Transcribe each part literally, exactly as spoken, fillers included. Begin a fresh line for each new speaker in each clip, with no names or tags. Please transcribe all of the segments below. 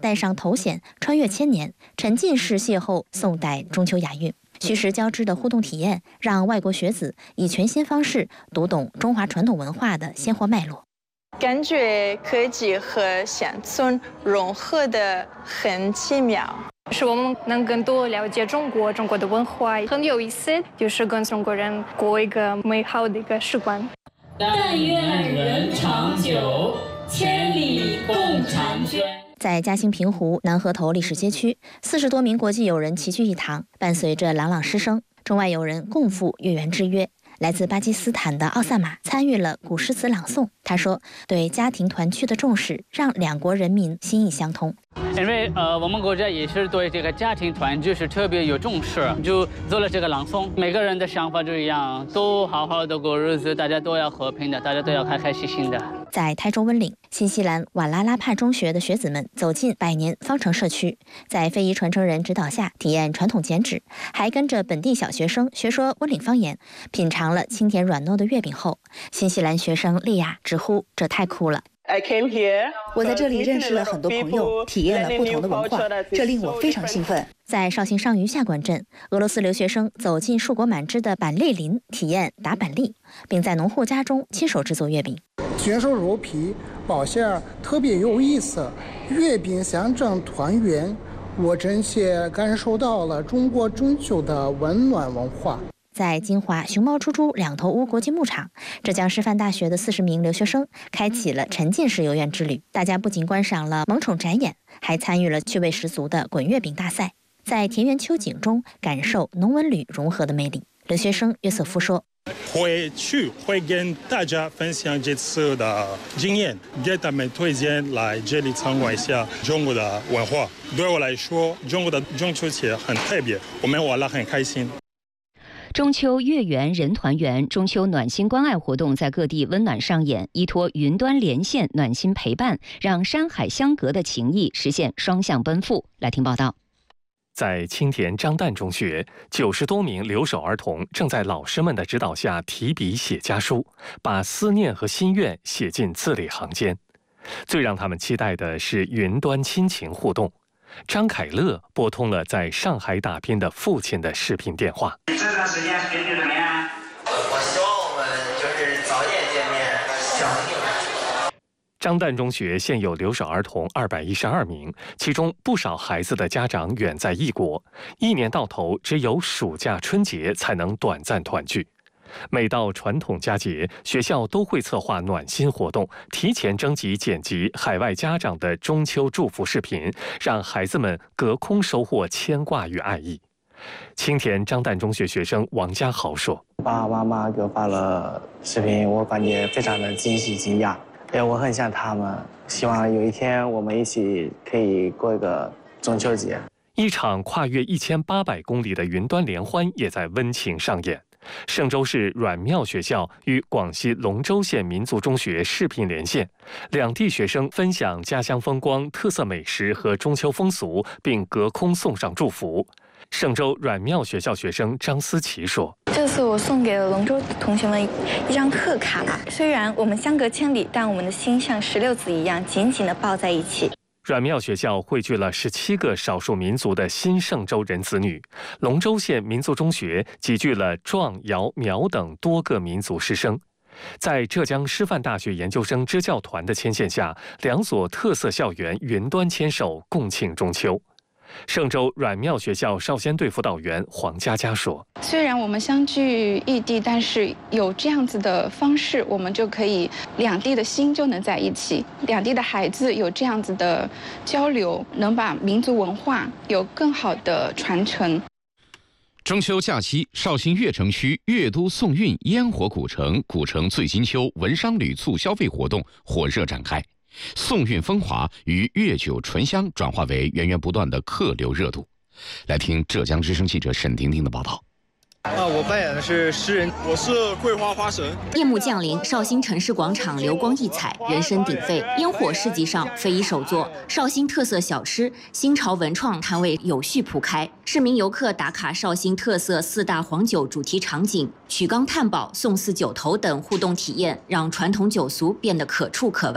戴上头衔，穿越千年，沉浸式邂逅宋代中秋雅韵。虚实交织的互动体验，让外国学子以全新方式读懂中华传统文化的鲜活脉络。
感觉科技和乡村融合的很奇妙，
是我们能更多了解中国中国的文化，很有意思，就是跟中国人过一个美好的一个时光。
但愿人长久，千里共婵娟。
在嘉兴平湖南河头历史街区，四十多名国际友人齐聚一堂，伴随着朗朗诗声，中外友人共赴月圆之约。来自巴基斯坦的奥萨马参与了古诗词朗诵。他说：“对家庭团聚的重视，让两国人民心意相通。
因为呃，我们国家也是对这个家庭团聚是特别有重视，就做了这个朗诵。每个人的想法都一样，都好好的过日子，大家都要和平的，大家都要开开心心的。”
在台州温岭，新西兰瓦拉拉帕中学的学子们走进百年方城社区，在非遗传承人指导下体验传统剪纸，还跟着本地小学生学说温岭方言，品尝了清甜软糯的月饼后，新西兰学生莉亚直呼这太酷了。
我在这里认识了很多朋友，体验了不同的文化，这令我非常兴奋。
在绍兴上虞下馆镇，俄罗斯留学生走进硕果满枝的板栗林，体验打板栗，并在农户家中亲手制作月饼。
卷手肉皮包馅儿特别有意思，月饼象征团圆，我真切感受到了中国中秋的温暖文化。
在金华熊猫猪猪两头屋国际牧场，浙江师范大学的四十名留学生开启了沉浸式游园之旅。大家不仅观赏了萌宠展演，还参与了趣味十足的滚月饼大赛，在田园秋景中感受农文旅融合的魅力。留学生约瑟夫说：“
回去会跟大家分享这次的经验，给他们推荐来这里参观一下中国的文化。对我来说，中国的中秋节很特别，我们玩得很开心。”
中秋月圆人团圆，中秋暖心关爱活动在各地温暖上演，依托云端连线，暖心陪伴，让山海相隔的情谊实现双向奔赴。来听报道。
在青田张旦中学，九十多名留守儿童正在老师们的指导下提笔写家书，把思念和心愿写进字里行间。最让他们期待的是云端亲情互动。张凯乐拨通了在上海打拼的父亲的视频电话。
这段时间学习怎么样？我希望我们就是早点见面，相信。
张旦中学现有留守儿童二百一十二名，其中不少孩子的家长远在异国，一年到头只有暑假、春节才能短暂团聚。每到传统佳节，学校都会策划暖心活动，提前征集剪辑海外家长的中秋祝福视频，让孩子们隔空收获牵挂与爱意。青田张旦中学学生王家豪说：“
爸爸妈妈给我发了视频，我感觉非常的惊喜惊讶，哎，我很想他们，希望有一天我们一起可以过一个中秋节。”
一场跨越一千八百公里的云端联欢也在温情上演。嵊州市阮庙学校与广西龙州县民族中学视频连线，两地学生分享家乡风光、特色美食和中秋风俗，并隔空送上祝福。嵊州阮庙学校学生张思琪说：“
这次我送给了龙州同学们一张贺卡，虽然我们相隔千里，但我们的心像石榴籽一样紧紧地抱在一起。”
阮庙学校汇聚了十七个少数民族的新嵊州人子女，龙州县民族中学集聚了壮、瑶、苗等多个民族师生。在浙江师范大学研究生支教团的牵线下，两所特色校园云端牵手，共庆中秋。嵊州阮庙学校少先队辅导员黄佳佳说：“
虽然我们相距异地，但是有这样子的方式，我们就可以两地的心就能在一起，两地的孩子有这样子的交流，能把民族文化有更好的传承。”
中秋假期，绍兴越城区越都送运烟火古城古城醉金秋文商旅促消费活动火热展开。送运风华与越酒醇香转化为源源不断的客流热度。来听浙江之声记者沈婷婷的报道。
啊，我扮演的是诗人，我是桂花花神。
夜幕降临，绍兴城市广场流光溢彩，人声鼎沸。烟火市集上，非遗手作、绍兴特色小吃、新潮文创摊位有序铺开。市民游客打卡绍兴特色四大黄酒主题场景、曲缸探宝、送祀酒头等互动体验，让传统酒俗变得可触可玩。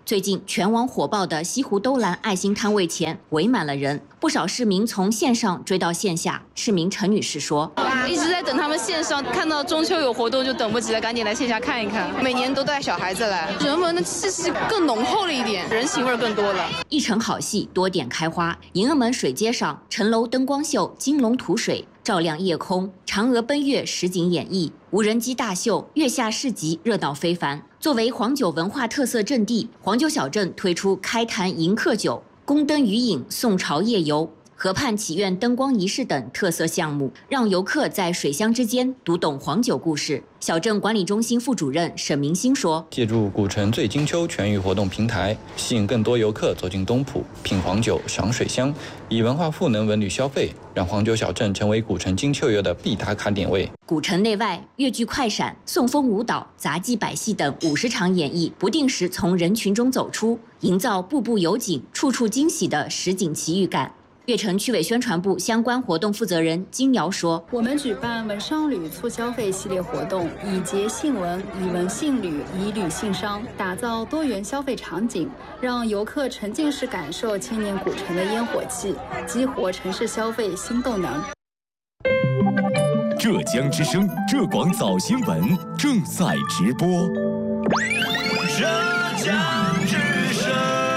最近全网火爆的西湖兜栏爱心摊位前围满了人，不少市民从线上追到线下。市民陈女士说：“
一直在等他们线上，看到中秋有活动就等不及了，赶紧来线下看一看。每年都带小孩子来，人文的气息更浓厚了一点，人情味更多了。
一城好戏，多点开花。迎恩门水街上，城楼灯光秀、金龙吐水。”照亮夜空，嫦娥奔月实景演绎，无人机大秀，月下市集热闹非凡。作为黄酒文化特色阵地，黄酒小镇推出开坛迎客酒、宫灯余影、宋朝夜游、河畔祈愿灯光仪式等特色项目，让游客在水乡之间读懂黄酒故事。小镇管理中心副主任沈明星说：“
借助古城醉金秋全域活动平台，吸引更多游客走进东浦，品黄酒、赏水乡，以文化赋能文旅消费，让黄酒小镇成为古城金秋游的必打卡点位。”
古城内外，越剧快闪、送风舞蹈、杂技百戏等五十场演绎，不定时从人群中走出，营造步步有景、处处惊喜的实景奇遇感。越城区委宣传部相关活动负责人金瑶说：“
我们举办文商旅促消费系列活动，以节信文，以文信旅，以旅信商，打造多元消费场景，让游客沉浸式感受千年古城的烟火气，激活城市消费新动能。”
浙江之声浙广早新闻正在直播。
浙江之声。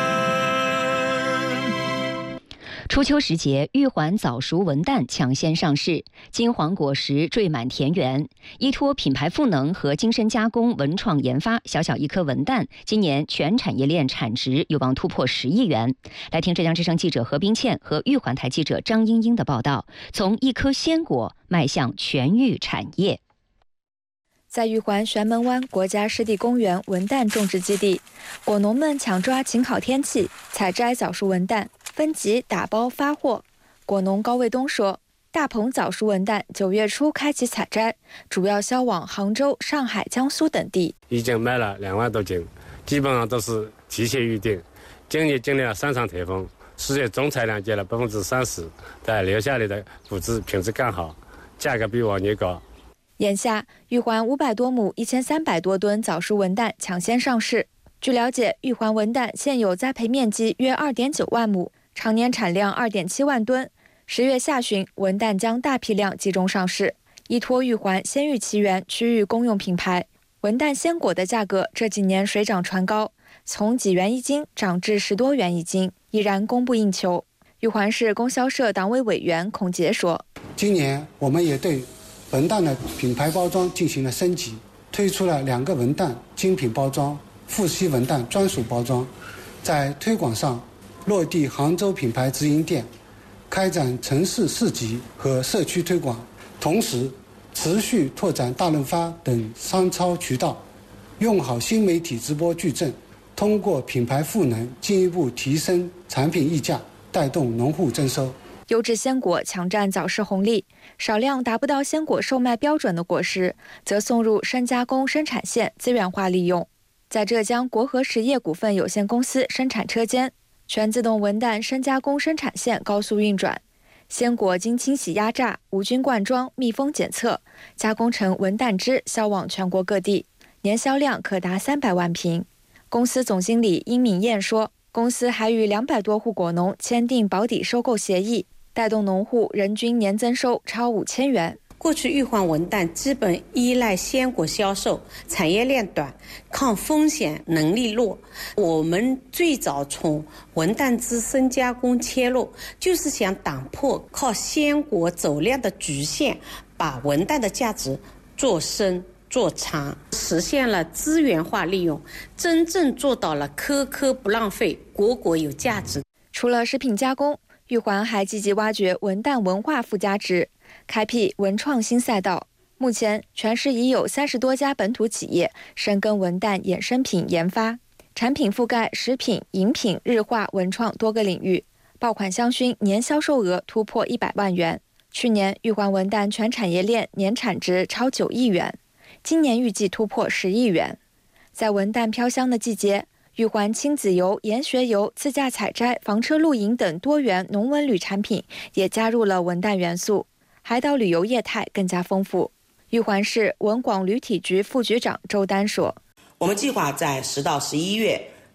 初秋时节，玉环早熟文旦抢先上市，金黄果实缀满田园。依托品牌赋能和精深加工文创研发，小小一颗文旦今年全产业链产值有望突破十亿元。来听浙江之声记者何冰倩和玉环台记者张英英的报道，从一颗鲜果迈向全域产业。
在玉环玄门湾国家湿地公园文旦种植基地，果农们抢抓晴好天气，采摘早熟文旦，分级打包发货。果农高卫东说，大棚早熟文旦九月初开启采摘，主要销往杭州、上海、江苏等地。
已经卖了两万多斤，基本上都是提前预定。今年经历了三场台风，四月总产量减了百分之三十，但留下来的果子品质更好，价格比往年高。
眼下，玉环五百多亩、一千三百多吨早熟文旦抢先上市。据了解，玉环文旦现有栽培面积约二点九万亩，常年产量二点七万吨。十月下旬，文旦将大批量集中上市。依托玉环鲜芋奇缘区域公用品牌，文旦鲜果的价格这几年水涨船高，从几元一斤涨至十多元一斤，依然供不应求。玉环市供销社党委委员孔杰说：“
今年我们也对文旦的品牌包装进行了升级，推出了两个文旦精品包装、富硒文旦专属包装，在推广上落地杭州品牌直营店，开展城市市集和社区推广，同时持续拓展大润发等商超渠道，用好新媒体直播矩阵，通过品牌赋能进一步提升产品溢价，带动农户增收。”
优质鲜果抢占早市红利，少量达不到鲜果售卖标准的果实，则送入深加工生产线资源化利用。在浙江国和实业股份有限公司生产车间，全自动文旦深加工生产线高速运转，鲜果经清洗压榨、无菌灌装、密封检测，加工成文旦汁，销往全国各地，年销量可达三百万瓶。公司总经理殷敏燕说，公司还与两百多户果农签订保底收购协议，带动农户人均年增收超五千元。
过去玉环文旦基本依赖鲜果销售，产业链短，抗风险能力弱。我们最早从文旦汁深加工切入，就是想打破靠鲜果走量的局限，把文旦的价值做深做长，实现了资源化利用，真正做到了颗颗不浪费，果果有价值。
除了食品加工，玉环还积极挖掘文旦文化附加值，开辟文创新赛道。目前，全市已有三十多家本土企业深耕文旦衍生品研发，产品覆盖食品、饮品、日化、文创多个领域。爆款香薰年销售额突破一百万元。去年，玉环文旦全产业链年产值超九亿元，今年预计突破十亿元。在文旦飘香的季节，玉环亲子游、研学游、自驾采摘、房车露营等多元农文旅产品也加入了文旦元素，海岛旅游业态更加丰富。玉环市文广旅体局副局长周丹说：“
我们计划在十到十一月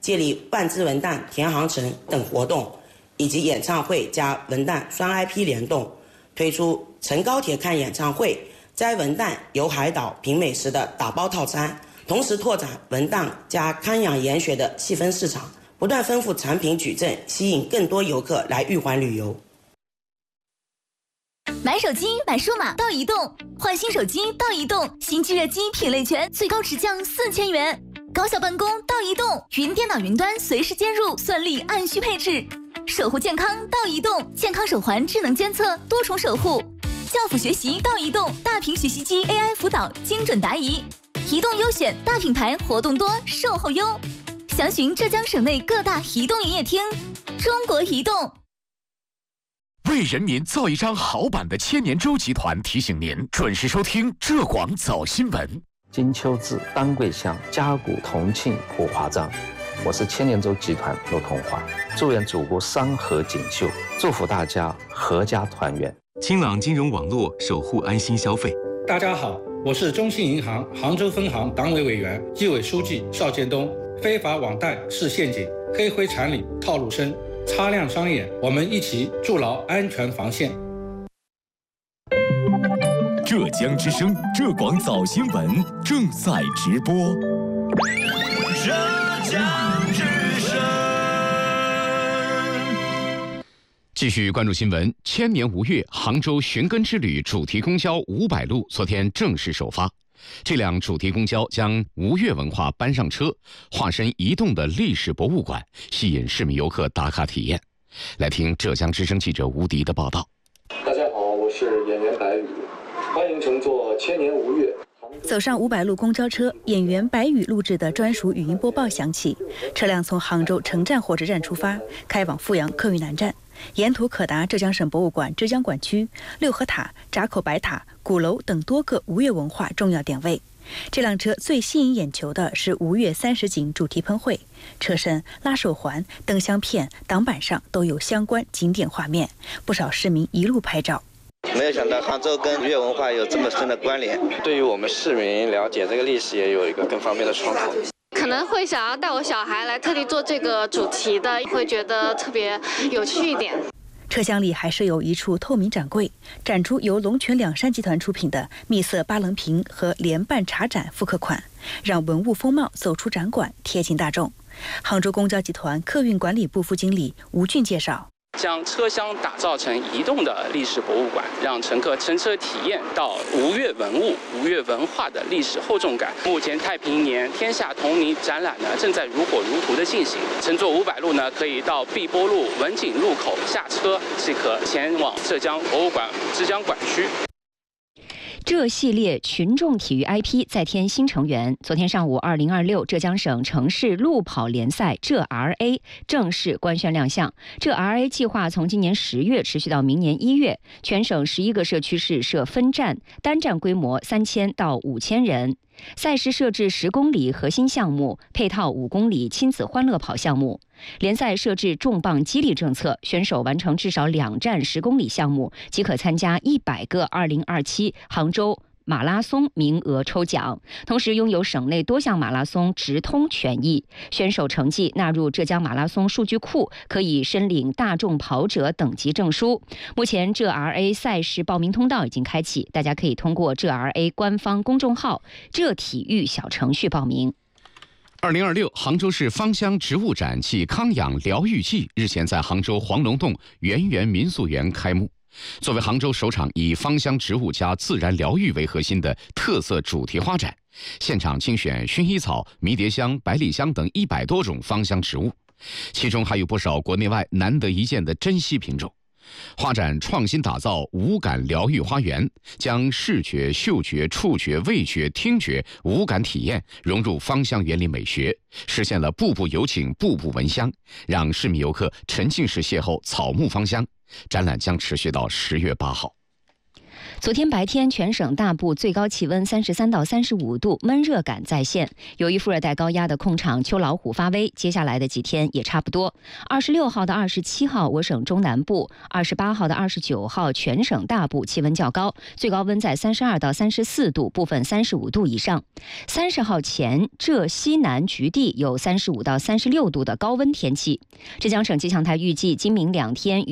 接力万枝文旦田航程等活动，以及演唱会加文旦双 I P 联动，推出乘高铁看演唱会、摘文旦游海岛品美食的打包套餐，同时拓展文旦加康养研学的细分市场，不断丰富产品矩阵，吸引更多游客来玉环旅游。
买手机、买数码到移动，换新手机到移动，新机热机品类全，最高直降四千元。高效办公到移动，云电脑云端随时接入，算力按需配置。守护健康到移动，健康手环智能监测，多重守护。教辅学习到移动，大屏学习机 A I 辅导，精准答疑。移动优选大品牌，活动多，售后优。详询浙江省内各大移动营业厅。中国移动。
为人民造一张好版的千年舟集团提醒您准时收听浙广早新闻。
金秋至，丹桂乡，嘉谷同庆火花帐。我是千年舟集团陆同华，祝愿祖国山河锦绣，祝福大家阖家团圆。
清朗金融网络，守护安心消费。
大家好，我是中信银行杭州分行党委委员、纪委书记邵建东。非法网贷是陷阱，黑灰产里套路深，擦亮双眼，我们一起筑牢安全防线。
浙江之声浙广早新闻正在直播。
浙江之声。
继续关注新闻。千年吴越杭州寻根之旅主题公交五百路昨天正式首发。这辆主题公交将吴越文化搬上车，化身移动的历史博物馆，吸引市民游客打卡体验。来听浙江之声记者吴迪的报道。
大家好，我是演员白宇，欢迎乘坐千年吴越。
走上五百路公交车，演员白宇录制的专属语音播报响起。车辆从杭州城站火车站出发，开往富阳客运南站，沿途可达浙江省博物馆浙江馆区、六合塔、闸口白塔、鼓楼等多个吴越文化重要点位。这辆车最吸引眼球的是吴越三十景主题喷绘，车身、拉手环、灯箱片、挡板上都有相关景点画面，不少市民一路拍照。
没有想到杭州跟吴越文化有这么深的关联，
对于我们市民了解这个历史也有一个更方便的窗口。
可能会想要带我小孩来特地做这个主题的，会觉得特别有趣一点。
车厢里还设有一处透明展柜，展出由龙泉两山集团出品的蜜色八棱瓶和莲瓣茶盏复刻款，让文物风貌走出展馆，贴近大众。杭州公交集团客运管理部副经理吴俊介绍，
将车厢打造成移动的历史博物馆，让乘客乘车体验到吴越文物、吴越文化的历史厚重感。目前太平年天下同尼展览呢正在如火如荼的进行。乘坐五百路呢，可以到碧波路文景路口下车，即可前往浙江博物馆浙江馆区。
浙系列群众体育 I P 再添新成员。昨天上午，二零二六浙江省城市路跑联赛浙 R A 正式官宣亮相。浙 R A 计划从今年十月持续到明年一月，全省十一个社区市设分站，单站规模三千到五千人。赛事设置十公里核心项目，配套五公里亲子欢乐跑项目。联赛设置重磅激励政策，选手完成至少两站十公里项目，即可参加一百个二零二七杭州马拉松名额抽奖，同时拥有省内多项马拉松直通权益。选手成绩纳入浙江马拉松数据库，可以申领大众跑者等级证书。目前浙 R A 赛事报名通道已经开启，大家可以通过浙 R A 官方公众号浙体育小程序报名。
二零二六杭州市芳香植物展暨康养疗愈季日前在杭州黄龙洞圆圆民宿园开幕。作为杭州首场以芳香植物加自然疗愈为核心的特色主题花展，现场精选薰衣草、迷迭香、百里香等一百多种芳香植物，其中还有不少国内外难得一见的珍稀品种。花展创新打造五感疗愈花园，将视觉、嗅觉、触觉、味觉、听觉五感体验融入芳香原理美学，实现了步步有景、步步闻香，让市民游客沉浸式邂逅草木芳香。展览将持续到十月八号。
昨天白天，全省大部最高气温三十三到三十五度，闷热感再现。由于副热带高压的控场秋老虎发威，接下来的几天也差不多。二十六号到二十七号，我省中南部；二十八号到二十九号，全省大部气温较高，最高温在三十二到三十四度，部分三十五度以上。三十号前，浙西南局地有三十五到三十六度的高温天气。浙江省气象台预计，今明两天